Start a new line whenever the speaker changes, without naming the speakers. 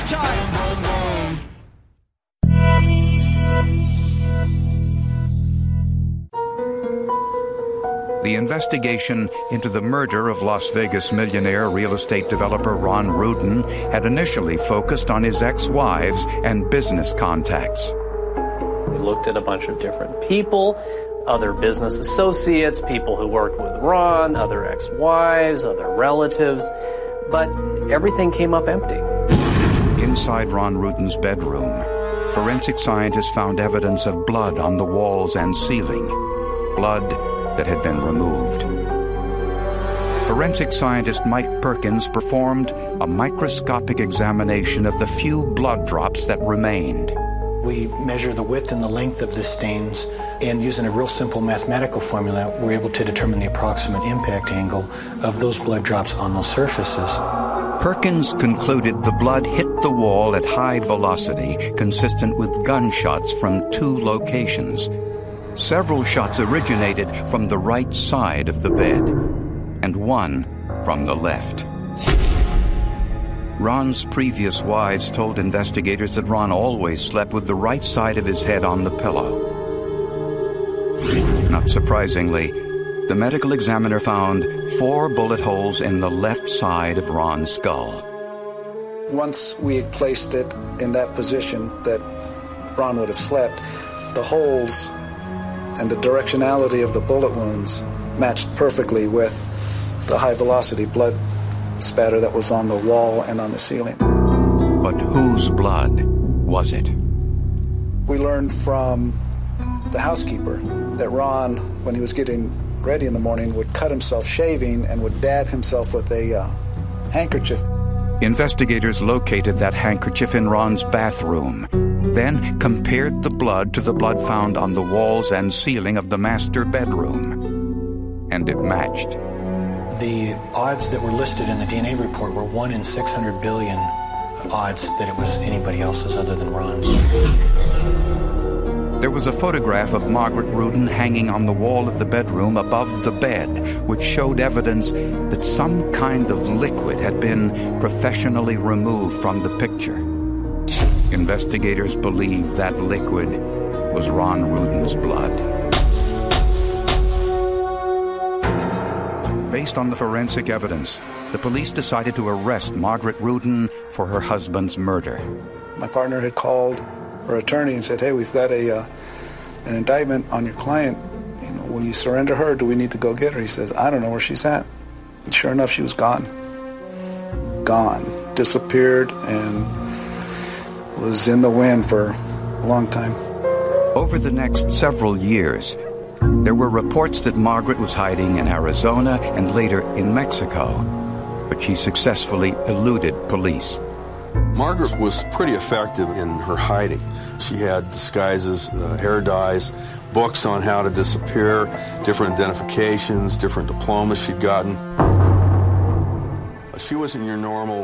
time.
The investigation into the murder of Las Vegas millionaire real estate developer Ron Rudin had initially focused on his ex-wives and business contacts.
We looked at a bunch of different people, other business associates, people who worked with Ron, other ex-wives, other relatives, but everything came up empty.
Inside Ron Rudin's bedroom, forensic scientists found evidence of blood on the walls and ceiling, blood that had been removed. Forensic scientist Mike Perkins performed a microscopic examination of the few blood drops that remained.
We measure the width and the length of the stains, and using a real simple mathematical formula, we're able to determine the approximate impact angle of those blood drops on those surfaces.
Perkins concluded the blood hit the wall at high velocity, consistent with gunshots from 2 locations. Several shots originated from the right side of the bed, and one from the left. Ron's previous wives told investigators that Ron always slept with the right side of his head on the pillow. Not surprisingly, the medical examiner found 4 bullet holes in the left side of Ron's skull.
Once we had placed it in that position that Ron would have slept, the holes and the directionality of the bullet wounds matched perfectly with the high-velocity blood spatter that was on the wall and on the ceiling.
But whose blood was it?
We learned from the housekeeper that Ron, when he was getting ready in the morning, would cut himself shaving and would dab himself with a handkerchief.
Investigators located that handkerchief in Ron's bathroom, then compared the blood to the blood found on the walls and ceiling of the master bedroom, and it matched.
The odds that were listed in the DNA report were 1 in 600 billion odds that it was anybody else's other than Ron's.
There was a photograph of Margaret Rudin hanging on the wall of the bedroom above the bed, which showed evidence that some kind of liquid had been professionally removed from the picture. Investigators believe that liquid was Ron Rudin's blood. Based on the forensic evidence, the police decided to arrest Margaret Rudin for her husband's murder.
My partner had called her attorney and said, "Hey, we've got an indictment on your client. You know, will you surrender her? Do we need to go get her?" He says, "I don't know where she's at." And sure enough, she was gone. Gone. Disappeared and was in the wind for a long time.
Over the next several years, there were reports that Margaret was hiding in Arizona and later in Mexico, but she successfully eluded police.
Margaret was pretty effective in her hiding. She had disguises, hair dyes, books on how to disappear, different identifications, different diplomas she'd gotten. She wasn't your normal